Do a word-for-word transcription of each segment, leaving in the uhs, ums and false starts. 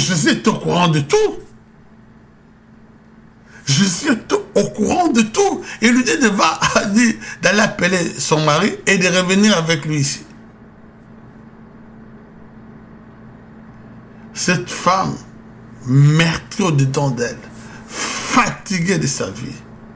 Jésus est au courant de tout. Jésus est au courant de tout. Il lui dit de va, d'aller appeler son mari et de revenir avec lui ici. Cette femme, meurtrie au-dedans d'elle, fatiguée de sa vie,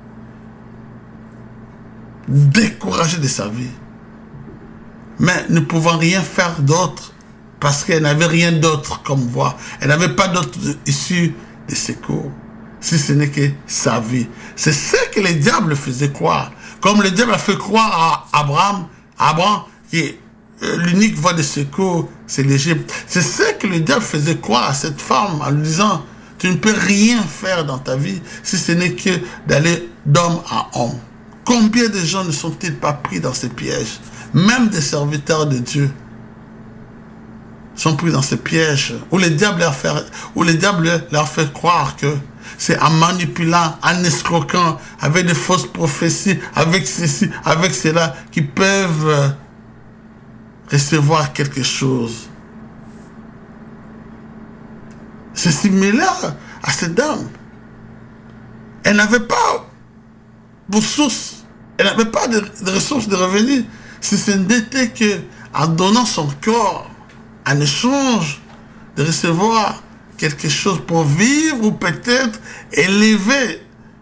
découragée de sa vie, mais ne pouvant rien faire d'autre parce qu'elle n'avait rien d'autre comme voie. Elle n'avait pas d'autre issue de secours, si ce n'est que sa vie. C'est ce que le diable faisait croire. Comme le diable a fait croire à Abraham, Abraham qui est l'unique voie de secours, c'est l'Égypte. C'est ce que le diable faisait croire à cette femme en lui disant, tu ne peux rien faire dans ta vie si ce n'est que d'aller d'homme à homme. Combien de gens ne sont-ils pas pris dans ces pièges? Même des serviteurs de Dieu sont pris dans ces pièges où le diable leur fait, où le diable leur fait croire que c'est en manipulant, en escroquant, avec des fausses prophéties, avec ceci, avec cela, qu'ils peuvent recevoir quelque chose. C'est similaire à cette dame. Elle n'avait pas de ressources, elle n'avait pas de, de ressources de revenus. Si ce n'était que en donnant son corps en échange de recevoir quelque chose pour vivre ou peut-être élever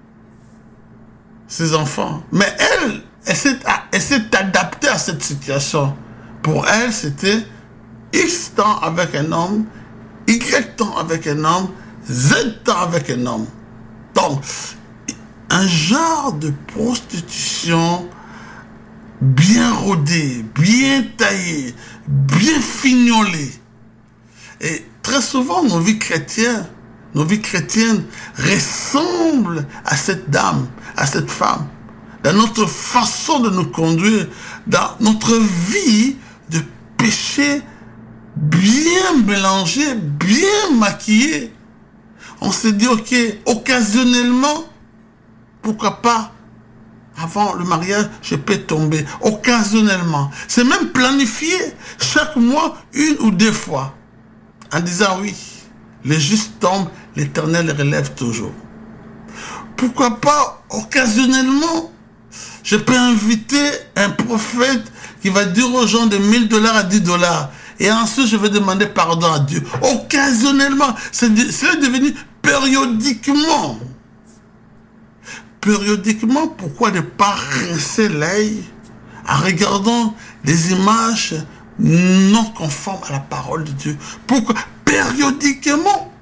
ses enfants. Mais elle, elle s'est, elle s'est adaptée à cette situation. Pour elle, c'était X temps avec un homme, Y temps avec un homme, Z temps avec un homme. Donc, un genre de prostitution bien rodée, bien taillée, bien fignolée. Et très souvent, nos vies chrétiennes, nos vies chrétiennes ressemblent à cette dame, à cette femme, dans notre façon de nous conduire, dans notre vie de péché bien mélangé, bien maquillé. On s'est dit, ok, occasionnellement, pourquoi pas, avant le mariage, je peux tomber. Occasionnellement. C'est même planifié chaque mois, une ou deux fois. En disant, oui, les justes tombent, l'Éternel les relève toujours. Pourquoi pas, occasionnellement, je peux inviter un prophète qui va dire aux gens de mille dollars à dix dollars. Et ensuite, je vais demander pardon à Dieu. Occasionnellement, c'est devenu périodiquement. Périodiquement, pourquoi ne pas rincer l'œil en regardant des images non conformes à la parole de Dieu? Pourquoi? Périodiquement.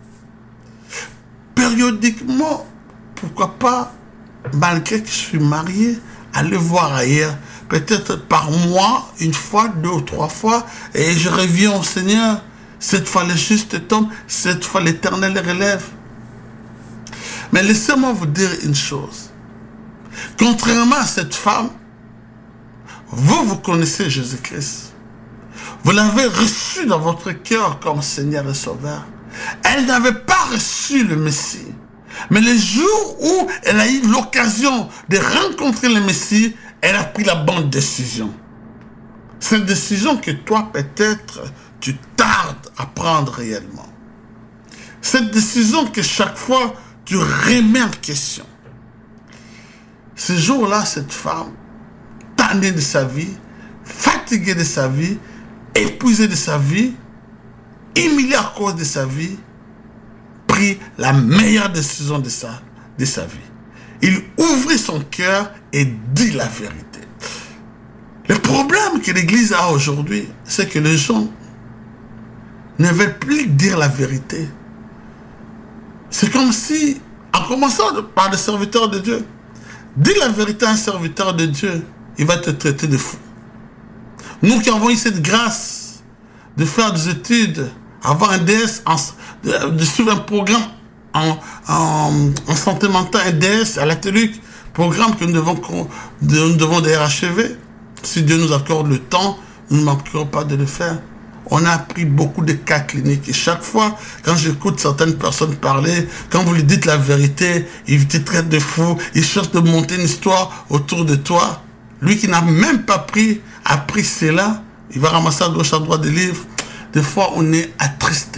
Périodiquement, pourquoi pas, malgré que je suis marié, aller voir ailleurs? Peut-être par mois, une fois, deux ou trois fois, et je reviens au Seigneur. Cette fois, le juste tombe, cette fois, l'Éternel les relève. Mais laissez-moi vous dire une chose. Contrairement à cette femme, vous, vous connaissez Jésus-Christ. Vous l'avez reçu dans votre cœur comme Seigneur et Sauveur. Elle n'avait pas reçu le Messie. Mais le jour où elle a eu l'occasion de rencontrer le Messie, elle a pris la bonne décision. Cette décision que toi, peut-être, tu tardes à prendre réellement. Cette décision que chaque fois, tu remets en question. Ce jour-là, cette femme, tannée de sa vie, fatiguée de sa vie, épuisée de sa vie, humiliée à cause de sa vie, prit la meilleure décision de sa, de sa vie. Il ouvrit son cœur et dit la vérité. Le problème que l'Église a aujourd'hui, c'est que les gens ne veulent plus dire la vérité. C'est comme si, en commençant par le serviteur de Dieu, dis la vérité à un serviteur de Dieu, il va te traiter de fou. Nous qui avons eu cette grâce de faire des études, avoir un D S, en, de, de suivre un programme en, en, en santé mentale, un D S à l'Atelic, programme que nous devons, nous devons d'ailleurs achever. Si Dieu nous accorde le temps, nous ne manquerons pas de le faire. On a appris beaucoup de cas cliniques. Et chaque fois, quand j'écoute certaines personnes parler, quand vous lui dites la vérité, ils te traitent de fou, ils cherchent de monter une histoire autour de toi. Lui qui n'a même pas pris, appris cela, il va ramasser à gauche, à droite des livres. Des fois, on est attristé.